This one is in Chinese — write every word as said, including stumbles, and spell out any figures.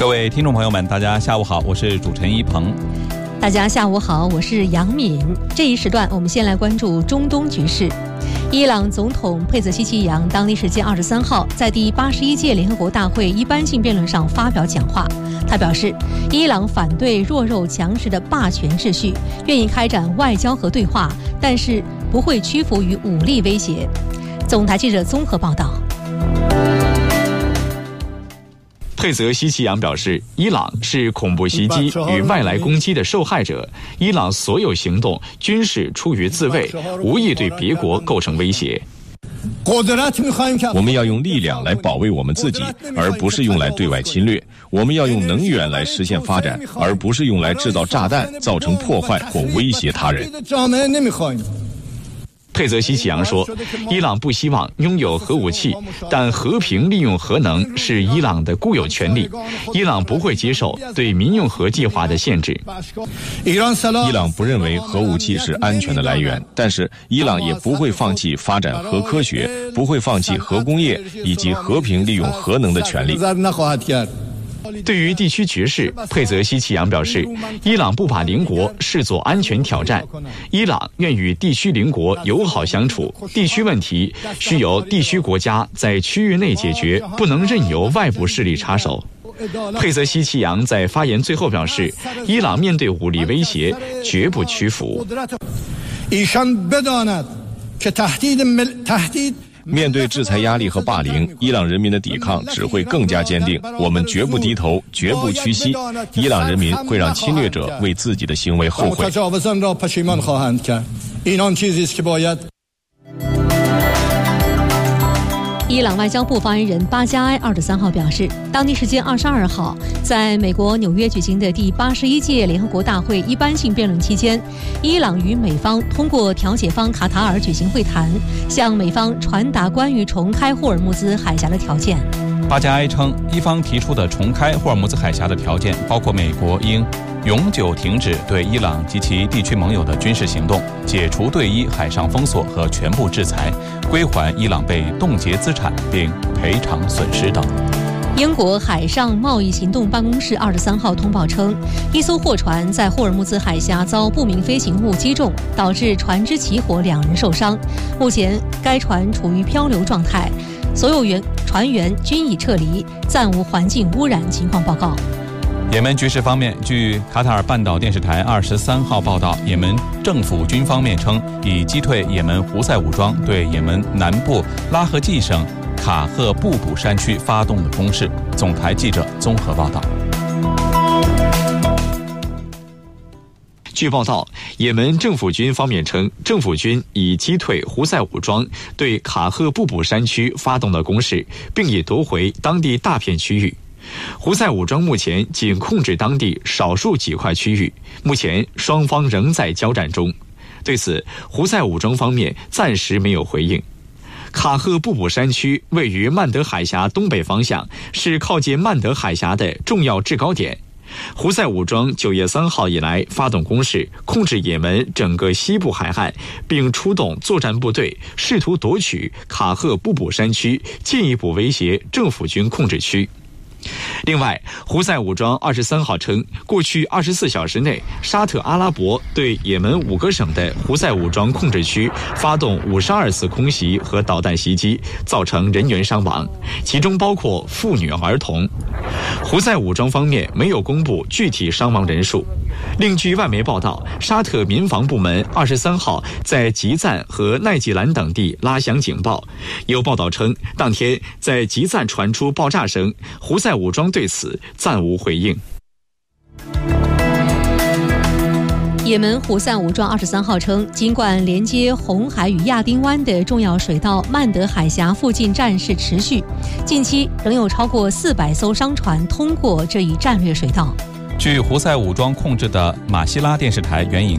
各位听众朋友们，大家下午好，我是主持人一鹏。 大家下午好，我是杨敏。这一时段我们先来关注中东局势。伊朗总统佩泽西奇扬当地时间二十三号在第八十一届联合国大会一般性辩论上发表讲话，他表示，伊朗反对弱肉强食的霸权秩序，愿意开展外交和对话，但是不会屈服于武力威胁。总台记者综合报道。 佩泽西奇扬表示，伊朗是恐怖袭击与外来攻击的受害者，伊朗所有行动均是出于自卫，无意对别国构成威胁。 我们要用力量来保卫我们自己，而不是用来对外侵略；我们要用能源来实现发展，而不是用来制造炸弹，造成破坏或威胁他人。 佩泽西奇扬说，伊朗不希望拥有核武器，但和平利用核能是伊朗的固有权利，伊朗不会接受对民用核计划的限制。 伊朗不认为核武器是安全的来源，但是伊朗也不会放弃发展核科学，不会放弃核工业以及和平利用核能的权利。 对于地区局势，佩泽西奇扬表示，伊朗不把邻国视作安全挑战，伊朗愿与地区邻国友好相处，地区问题需由地区国家在区域内解决，不能任由外部势力插手。佩泽西奇扬在发言最后表示，伊朗面对武力威胁绝不屈服。 面对制裁压力和霸凌，伊朗人民的抵抗只会更加坚定，我们绝不低头，绝不屈膝。伊朗人民会让侵略者为自己的行为后悔。 伊朗外交部发言人巴加埃二十三号表示，当地时间二十二号，在美国纽约举行的第八十一届联合国大会一般性辩论期间，伊朗与美方通过调解方卡塔尔举行会谈，向美方传达关于重开霍尔木兹海峡的条件。 巴加埃称，伊方提出的重开霍尔木兹海峡的条件包括美国应永久停止对伊朗及其地区盟友的军事行动，解除对伊海上封锁和全部制裁，归还伊朗被冻结资产并赔偿损失等。 英国海上贸易行动办公室二十三号通报称，一艘货船在霍尔木兹海峡遭不明飞行物击中，导致船只起火，两人受伤。目前该船处于漂流状态，所有员船员均已撤离，暂无环境污染情况报告。 也门局势方面，据卡塔尔半岛电视台二十三号报道，也门政府军方面称已击退也门胡塞武装对也门南部拉合季省卡赫布卜山区发动的攻势。总台记者综合报道。 据报道，也门政府军方面称，政府军已击退胡塞武装对卡赫布卜山区发动的攻势，并已夺回当地大片区域。胡塞武装目前仅控制当地少数几块区域，目前双方仍在交战中。对此，胡塞武装方面暂时没有回应。卡赫布卜山区位于曼德海峡东北方向，是靠近曼德海峡的重要制高点。胡塞武装九月三号以来发动攻势，控制也门整个西部海岸，并出动作战部队，试图夺取卡赫布卜山区，进一步威胁政府军控制区。另外，胡塞武装二十三号称，过去二十四小时内，沙特阿拉伯对也门五个省的胡塞武装控制区发动五十二次空袭和导弹袭击，造成人员伤亡，其中包括妇女儿童。胡塞武装方面没有公布具体伤亡人数。另据外媒报道，沙特民防部门二十三号在吉赞和奈吉兰等地拉响警报。有报道称，当天在吉赞传出爆炸声，胡塞武装对此暂无回应。 也门胡塞武装二十三号称，尽管连接红海与亚丁湾的重要水道曼德海峡附近战事持续，近期仍有超过四百艘商船通过这一战略水道。 据胡塞武装控制的马希拉电视台援引